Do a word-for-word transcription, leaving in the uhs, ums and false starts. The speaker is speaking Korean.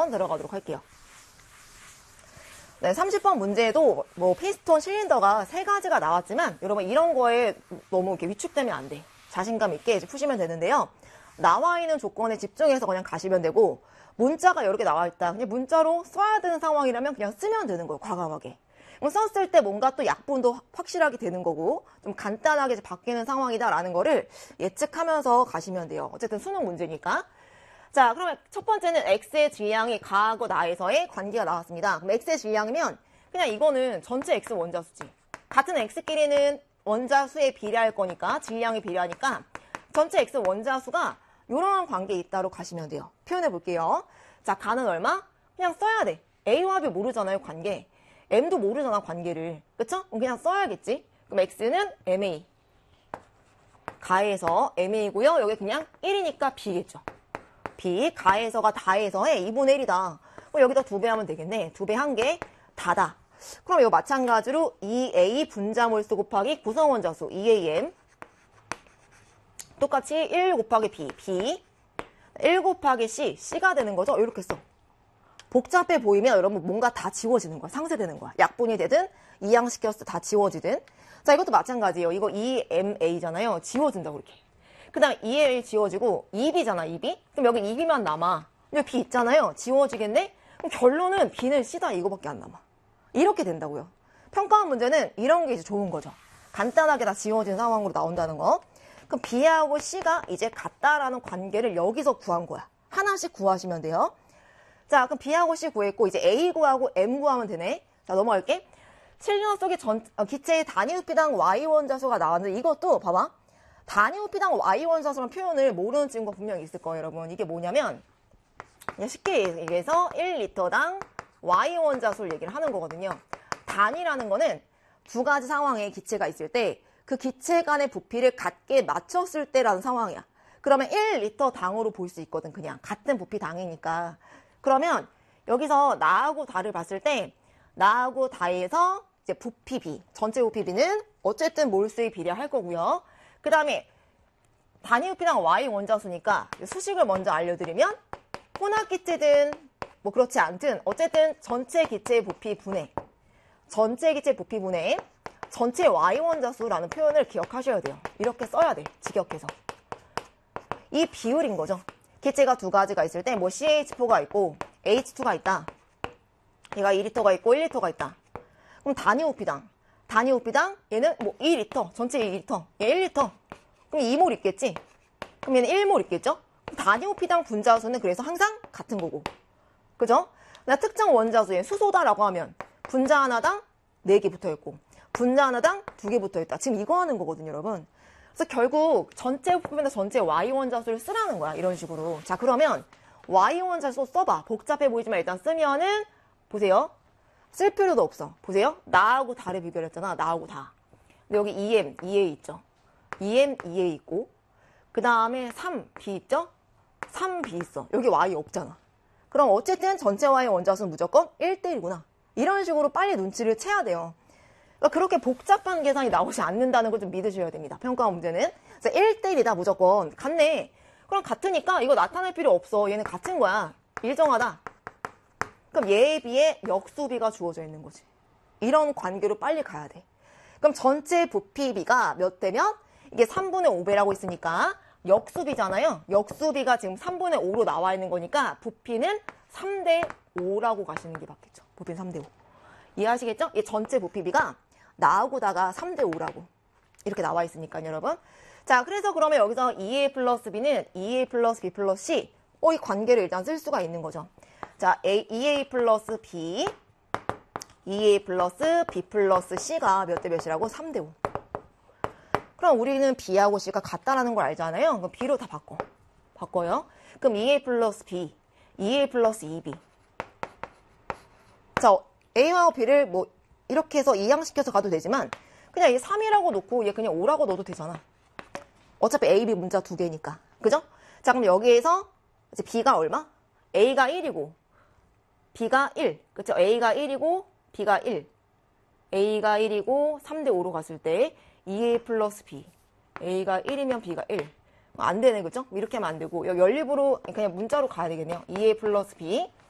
번 들어가도록 할게요. 네, 삼십 번 문제에도 뭐 피스톤 실린더가 세 가지가 나왔지만 여러분 이런 거에 너무 이렇게 위축되면 안 돼. 자신감 있게 이제 푸시면 되는데요. 나와 있는 조건에 집중해서 그냥 가시면 되고, 문자가 여러 개 나와 있다. 그냥 문자로 써야 되는 상황이라면 그냥 쓰면 되는 거예요. 과감하게. 썼을 때 뭔가 또 약분도 확실하게 되는 거고, 좀 간단하게 바뀌는 상황이다라는 거를 예측하면서 가시면 돼요. 어쨌든 수능 문제니까. 자, 그러면 첫 번째는 x의 질량이 가하고 나에서의 관계가 나왔습니다. 그럼 x의 질량이면 그냥 이거는 전체 x 원자수지. 같은 x끼리는 원자수에 비례할 거니까, 질량이 비례하니까 전체 x 원자수가 이런 관계에 있다로 가시면 돼요. 표현해 볼게요. 자, 가는 얼마? 그냥 써야 돼. A와 B 모르잖아요, 관계. M도 모르잖아, 관계를. 그쵸? 그럼 그냥 써야겠지. 그럼 X는 엠에이. 가에서 엠에이고요. 여기 그냥 일이니까 B겠죠. B, 가에서가 다해서에 이분의 일이다. 그럼 여기다 두 배 하면 되겠네. 두 배 한 개, 다다. 그럼 이거 마찬가지로 이 에이 분자몰수 곱하기 구성원자수 이 에이엠. 똑같이 일 곱하기 B, B. 일 곱하기 C, C가 되는 거죠. 이렇게 써. 복잡해 보이면 여러분 뭔가 다 지워지는 거야. 상쇄되는 거야. 약분이 되든 이항시켰을 때 다 지워지든. 자, 이것도 마찬가지예요. 이거 이 엠에이잖아요. 지워진다고 이렇게. 그 다음에 이 에이 지워지고 이 비잖아, 이 비. 그럼 여기 이 비만 남아. 여기 B 있잖아요. 지워지겠네? 그럼 결론은 B는 C다 이거밖에 안 남아. 이렇게 된다고요. 평가원 문제는 이런 게 이제 좋은 거죠. 간단하게 다 지워진 상황으로 나온다는 거. 그럼 B하고 C가 이제 같다라는 관계를 여기서 구한 거야. 하나씩 구하시면 돼요. 자, 그럼 B하고 C 구했고 이제 A 구하고 M 구하면 되네. 자, 넘어갈게. 실린더 속의 전, 어, 기체의 단위 부피당 Y 원자수가 나왔는데 이것도 봐봐. 단위 부피당 Y 원자수라는 표현을 모르는 친구가 분명히 있을 거예요, 여러분. 이게 뭐냐면 그냥 쉽게 얘기해서 일 리터당 Y 원자수를 얘기를 하는 거거든요. 단위라는 거는 두 가지 상황에 기체가 있을 때 그 기체 간의 부피를 같게 맞췄을 때라는 상황이야. 그러면 일 리터 당으로 볼 수 있거든. 그냥 같은 부피 당이니까. 그러면 여기서 나하고 다를 봤을 때 나하고 다에서 이제 부피 B, 전체 부피 B는 어쨌든 몰수에 비례할 거고요. 그 다음에 단위 부피당 Y 원자수니까 수식을 먼저 알려드리면 혼합 기체든 뭐 그렇지 않든 어쨌든 전체 기체의 부피 분해, 전체 기체 부피 분해, 전체 Y 원자수라는 표현을 기억하셔야 돼요. 이렇게 써야 돼. 직역해서. 이 비율인 거죠. 기체가 두 가지가 있을 때 뭐 씨에이치포가 있고 에이치 투가 있다. 얘가 이 리터가 있고 일 리터가 있다. 그럼 단위 부피당. 단위 부피당 얘는 뭐 이 리터. 전체 이 리터. 얘 일 리터. 그럼 이 몰 있겠지. 그럼 얘는 일 몰 있겠죠. 그럼 단위 부피당 분자수는 그래서 항상 같은 거고. 그죠? 나 특정 원자수에 수소다라고 하면 분자 하나당 네 개 붙어있고 분자 하나당 두 개 붙어있다. 지금 이거 하는 거거든요, 여러분. 그래서 결국 전체 부피면 전체 Y 원자수를 쓰라는 거야. 이런 식으로. 자, 그러면 Y 원자수 써봐. 복잡해 보이지만 일단 쓰면은 보세요. 쓸 필요도 없어. 보세요. 나하고 다를 비교했잖아. 나하고 다. 근데 여기 이 엠, 이 에이 있죠. 이 엠, 이 에이 있고 그 다음에 삼 비 있죠. 삼 비 있어. 여기 Y 없잖아. 그럼 어쨌든 전체 Y 원자수는 무조건 일 대 일구나. 이런 식으로 빨리 눈치를 채야 돼요. 그러니까 그렇게 복잡한 계산이 나오지 않는다는 걸 좀 믿으셔야 됩니다. 평가 문제는. 그래서 일 대 일이다 무조건. 같네. 그럼 같으니까 이거 나타낼 필요 없어. 얘는 같은 거야. 일정하다. 그럼 얘에 비해 역수비가 주어져 있는 거지. 이런 관계로 빨리 가야 돼. 그럼 전체 부피비가 몇 대면? 이게 삼분의 오 배라고 있으니까 역수비잖아요. 역수비가 지금 삼분의 오로 나와 있는 거니까 부피는 삼 대 오라고 가시는 게 맞겠죠. 부피는 삼 대 오. 이해하시겠죠? 이 전체 부피비가 나하고다가 삼 대 오라고 이렇게 나와 있으니까요, 여러분. 자, 그래서 그러면 여기서 이 에이 플러스 B는 이 에이 플러스 B 플러스 C 어, 이 관계를 일단 쓸 수가 있는 거죠. 자, A, 이 에이 플러스 B, 이 에이 플러스 B 플러스 C가 몇 대 몇이라고? 삼 대 오. 그럼 우리는 B하고 C가 같다라는 걸 알잖아요. 그럼 B로 다 바꿔. 바꿔요. 그럼 이 에이 플러스 B, 이 에이 플러스 이 비. 자, A와 B를 뭐 이렇게 해서 이항시켜서 가도 되지만 그냥 얘 삼이라고 놓고 얘 그냥 오라고 넣어도 되잖아. 어차피 A, B 문자 두 개니까. 그죠? 자, 그럼 여기에서 이제 B가 얼마? A가 일이고 B가 일. 그쵸? A가 일이고 B가 일. A가 일이고 삼 대 오로 갔을 때 이 에이 플러스 B. A가 일이면 B가 일. 안 되네, 그죠? 이렇게 하면 안 되고 여기 연립으로 그냥 문자로 가야 되겠네요. 이 에이 플러스 B.